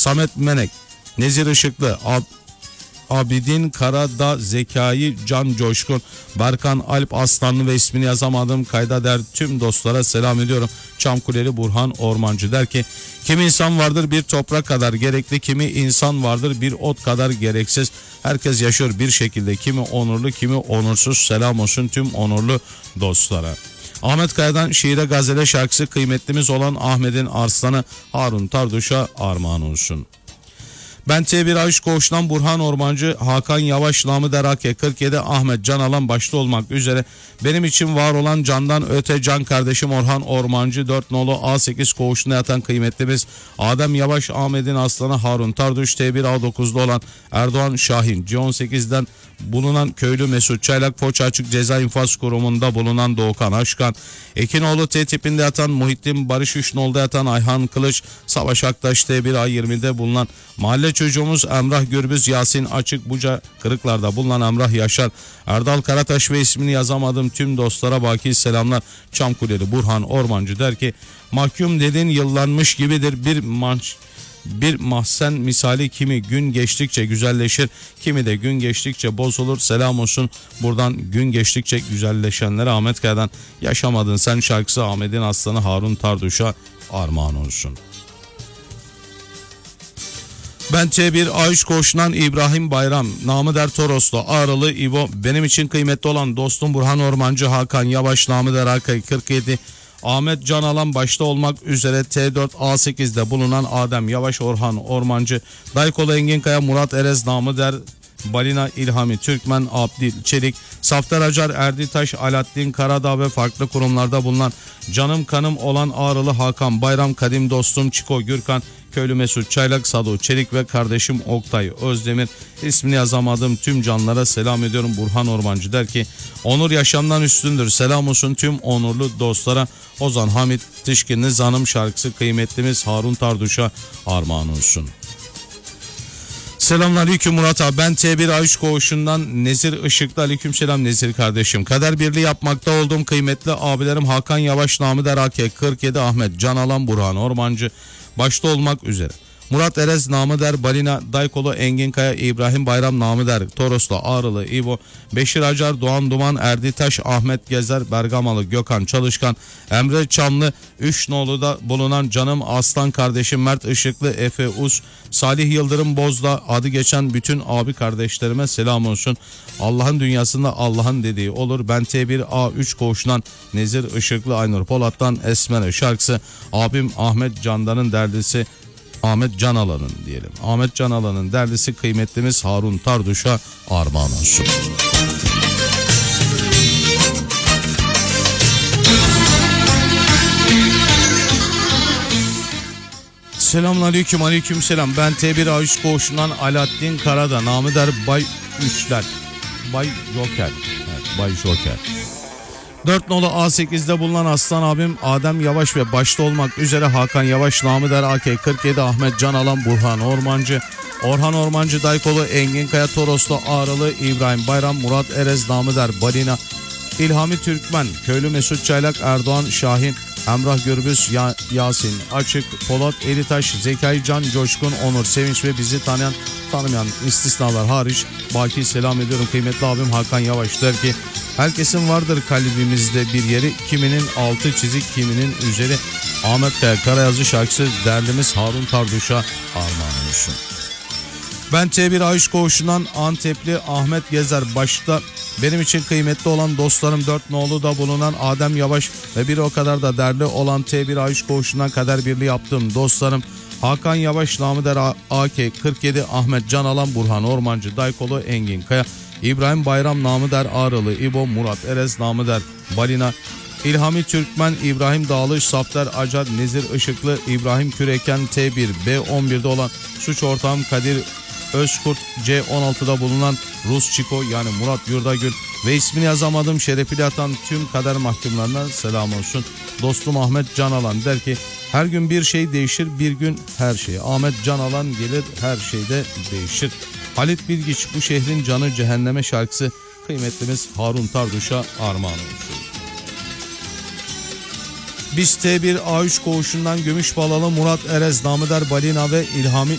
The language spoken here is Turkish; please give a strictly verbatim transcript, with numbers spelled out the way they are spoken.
Samet Menek, Nezir Işıklı, Ab Abidin Karadağ, Zekai Can Coşkun, Berkan Alp Aslanlı ve ismini yazamadım kayda der tüm dostlara selam ediyorum. Çamkuleli Burhan Ormancı der ki, kimi insan vardır bir toprak kadar gerekli, kimi insan vardır bir ot kadar gereksiz. Herkes yaşıyor bir şekilde, kimi onurlu kimi onursuz. Selam olsun tüm onurlu dostlara. Ahmet Kaya'dan şiire gazele şarkısı kıymetlimiz olan Ahmet'in Arslanı Harun Tarduş'a armağan olsun. Ben T bir Ayş Koğuş'tan Burhan Ormancı, Hakan Yavaş, Namı Derake, kırk yedi Ahmet Can Alan başta olmak üzere benim için var olan candan öte can kardeşim Orhan Ormancı, dört nolu A sekiz Koğuş'unda yatan kıymetlimiz Adem Yavaş, Ahmet'in Aslanı Harun Tarduş, T bir A dokuzda olan Erdoğan Şahin, C on sekizden bulunan köylü Mesut Çaylak, Foça Açık Ceza İnfaz Kurumu'nda bulunan Doğukan Aşkan, Ekinoğlu T tipinde yatan Muhittin Barış, üç nolda yatan Ayhan Kılıç, Savaş Aktaş T bir A yirmide bulunan mahalle çocuğumuz Emrah Gürbüz, Yasin Açık, Buca Kırıklar'da bulunan Emrah Yaşar, Erdal Karataş ve ismini yazamadığım tüm dostlara baki selamlar. Çamkuleli Burhan Ormancı der ki, mahkum dedin yıllanmış gibidir bir manş bir mahzen misali, kimi gün geçtikçe güzelleşir, kimi de gün geçtikçe bozulur. Selam olsun buradan gün geçtikçe güzelleşenlere. Ahmet Kaya'dan Yaşamadın Sen şarkısı Ahmet'in Aslanı Harun Tarduş'a armağan olsun. Ben T bir Ayş Koğuş'tan İbrahim Bayram, namı der Toroslu, Ağrılı İbo, benim için kıymetli olan dostum Burhan Ormancı, Hakan Yavaş, namı der Akay, kırk yedi Ahmet Can Alan başta olmak üzere T dört A sekizde bulunan Adem Yavaş, Orhan Ormancı, Daykolu Engin Kaya, Murat Erez, namı der Balina, İlhami Türkmen, Abdil Çelik, Safter Acar, Erdi Taş, Alaaddin Karadağ ve farklı kurumlarda bulunan canım kanım olan Ağrılı Hakan Bayram, kadim dostum Çiko Gürkan, köylü Mesut Çaylak, Sadu Çelik ve kardeşim Oktay Özdemir, ismini yazamadığım tüm canlara selam ediyorum. Burhan Ormancı der ki, onur yaşamdan üstündür. Selam olsun tüm onurlu dostlara. Ozan Hamit Tişkinli Zanım şarkısı kıymetlimiz Harun Tarduş'a armağan olsun. Selamünaleyküm Murat abi, ben T bir Ayş Koğuşu'ndan Nezir Işıklı, aleykümselam Nezir kardeşim. Kader birliği yapmakta olduğum kıymetli abilerim Hakan Yavaş, namı der Ake, kırk yedi Ahmet Can Alan, Burhan Ormancı başta olmak üzere Murat Erez, namı der Balina, Daykolu Engin Kaya, İbrahim Bayram, namı der Toroslu, Ağrılı İbo, Beşir Acar, Doğan Duman, Erdi Taş, Ahmet Gezer, Bergamalı Gökhan Çalışkan, Emre Çamlı, üç noluda bulunan canım aslan kardeşim Mert Işıklı, Efe Uz, Salih Yıldırım Bozda, adı geçen bütün abi kardeşlerime selam olsun. Allah'ın dünyasında Allah'ın dediği olur. Ben T bir A üç Koğuş'tan Nezir Işıklı, Aynur Polat'tan Esmer şarkısı abim Ahmet Candan'ın derdisi, Ahmet Can Alan'ın diyelim. Ahmet Can Alan'ın derdisi kıymetlimiz Harun Tarduş'a armağan olsun. Selamünaleyküm, aleykümselam. Ben T bir A üç Koğuşu'ndan Alaaddin Karadağ, namı der Bay Üçler, Bay Joker. Evet, Bay Joker. dört nolu A sekizde bulunan aslan abim Adem Yavaş ve başta olmak üzere Hakan Yavaş, namı der A K, kırk yedi Ahmet Can Alan, Burhan Ormancı, Orhan Ormancı, Daykolu Engin Kaya, Toroslu, Ağrılı İbrahim Bayram, Murat Erez, namı der Balina, İlhami Türkmen, köylü Mesut Çaylak, Erdoğan Şahin, Emrah Gürbüz, ya Yasin Açık, Polat Elitaş, Zekai Can Coşkun, Onur Sevinç ve bizi tanıyan tanımayan istisnalar hariç baki selam ediyorum. Kıymetli abim Hakan Yavaş der ki, herkesin vardır kalbimizde bir yeri, kiminin altı çizik kiminin üzeri. Ahmet Kaya Karayazı şarkısı derdimiz Harun Tarduş'a armağan olsun. Ben T bir Ayş Koğuşu'ndan Antepli Ahmet Gezer başta benim için kıymetli olan dostlarım dört nolu da bulunan Adem Yavaş ve bir o kadar da değerli olan T bir Ayş Koğuşu'ndan kader birliği yaptığım dostlarım Hakan Yavaş, namı der A K, kırk yedi Ahmet Can Alan, Burhan Ormancı, Daykolu Engin Kaya, İbrahim Bayram, namı der Ağrılı İbo, Murat Erez, namı der Balina, İlhami Türkmen, İbrahim Dağlı, Safter Acar, Nezir Işıklı, İbrahim Küreken, T bir B on birde olan suç ortağım Kadir Özkurt, C on altıda bulunan Rus Çiko yani Murat Yurdagül ve ismini yazamadığım şerefli atan tüm kader mahkumlarına selam olsun. Dostum Ahmet Can Alan der ki, her gün bir şey değişir, bir gün her şey. Ahmet Can Alan gelir, her şeyde değişir. Halit Bilgiç, bu şehrin canı cehenneme şarkısı kıymetlimiz Harun Tarduş'a armağan olsun. Biz T bir A üç Koğuşu'ndan Gümüşbalalı Murat Erez, namı der Balina ve İlhami